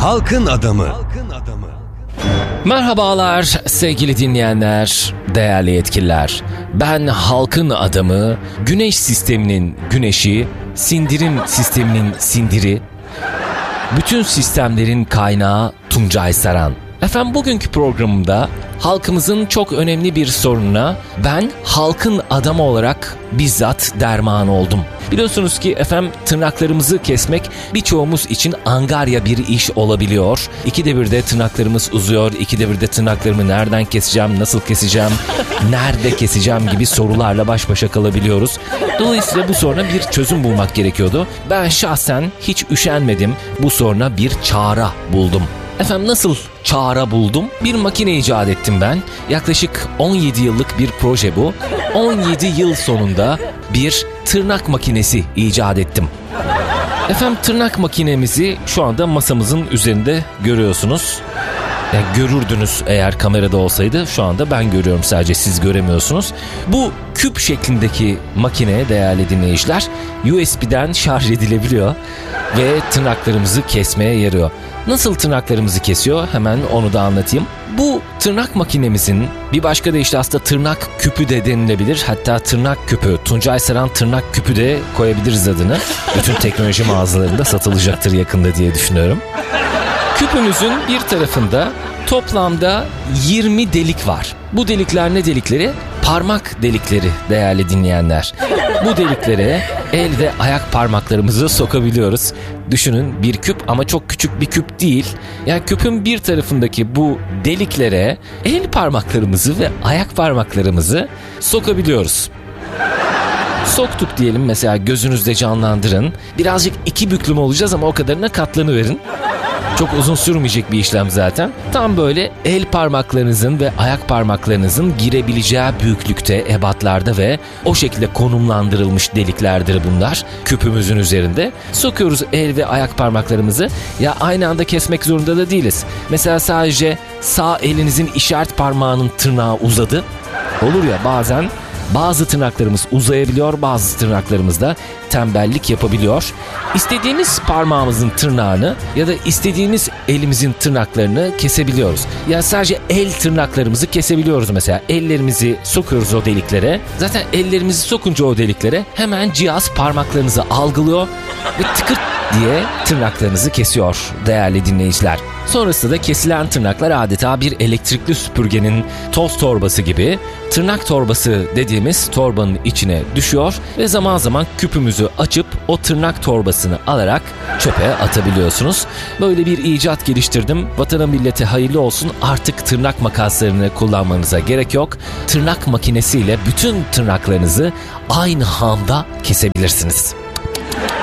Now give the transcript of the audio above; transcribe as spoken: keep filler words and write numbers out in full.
Halkın adamı. Merhabalar sevgili dinleyenler, değerli yetkililer. Ben halkın adamı, güneş sisteminin güneşi, sindirim sisteminin sindiri, bütün sistemlerin kaynağı Tuncay Saran. Efendim bugünkü programımda halkımızın çok önemli bir sorununa ben halkın adamı olarak bizzat derman oldum. Biliyorsunuz ki efendim tırnaklarımızı kesmek birçoğumuz için angarya bir iş olabiliyor. İkide bir de tırnaklarımız uzuyor, ikide bir de tırnaklarımı nereden keseceğim, nasıl keseceğim, nerede keseceğim gibi sorularla baş başa kalabiliyoruz. Dolayısıyla bu soruna bir çözüm bulmak gerekiyordu. Ben şahsen hiç üşenmedim, bu soruna bir çare buldum. Efendim nasıl çare buldum? Bir makine icat ettim ben. Yaklaşık on yedi yıllık bir proje bu. on yedi yıl sonunda bir tırnak makinesi icat ettim. Efendim tırnak makinemizi şu anda masamızın üzerinde görüyorsunuz. Yani görürdünüz eğer kamerada olsaydı, şu anda ben görüyorum sadece, siz göremiyorsunuz. Bu küp şeklindeki makine değerli dinleyiciler U S B'den şarj edilebiliyor ve tırnaklarımızı kesmeye yarıyor. Nasıl tırnaklarımızı kesiyor? Hemen onu da anlatayım. Bu tırnak makinemizin bir başka deyişle aslında tırnak küpü de denilebilir. Hatta tırnak küpü, Tuncay Saran tırnak küpü de koyabiliriz adını. Bütün teknoloji mağazalarında satılacaktır yakında diye düşünüyorum. Küpümüzün bir tarafında toplamda yirmi delik var. Bu delikler ne delikleri? Parmak delikleri değerli dinleyenler. Bu deliklere el ve ayak parmaklarımızı sokabiliyoruz. Düşünün, bir küp ama çok küçük bir küp değil. Yani küpün bir tarafındaki bu deliklere el parmaklarımızı ve ayak parmaklarımızı sokabiliyoruz. Soktuk diyelim, mesela gözünüzde canlandırın. Birazcık iki büklüm olacağız ama o kadarına katlanıverin. Çok uzun sürmeyecek bir işlem zaten. Tam böyle el parmaklarınızın ve ayak parmaklarınızın girebileceği büyüklükte, ebatlarda ve o şekilde konumlandırılmış deliklerdir bunlar. Küpümüzün üzerinde sokuyoruz el ve ayak parmaklarımızı. Ya aynı anda kesmek zorunda da değiliz. Mesela sadece sağ elinizin işaret parmağının tırnağı uzadı. Olur ya, bazen bazı tırnaklarımız uzayabiliyor, bazı tırnaklarımız da tembellik yapabiliyor. İstediğimiz parmağımızın tırnağını ya da istediğimiz elimizin tırnaklarını kesebiliyoruz. Yani sadece el tırnaklarımızı kesebiliyoruz mesela. Ellerimizi sokuyoruz o deliklere. Zaten ellerimizi sokunca o deliklere hemen cihaz parmaklarınızı algılıyor ve tıkırt diye tırnaklarınızı kesiyor değerli dinleyiciler. Sonrasında da kesilen tırnaklar adeta bir elektrikli süpürgenin toz torbası gibi tırnak torbası dediğimiz torbanın içine düşüyor ve zaman zaman küpümüzü açıp o tırnak torbasını alarak çöpe atabiliyorsunuz. Böyle bir icat geliştirdim. Vatana millete hayırlı olsun. Artık tırnak makaslarını kullanmanıza gerek yok. Tırnak makinesiyle bütün tırnaklarınızı aynı anda kesebilirsiniz.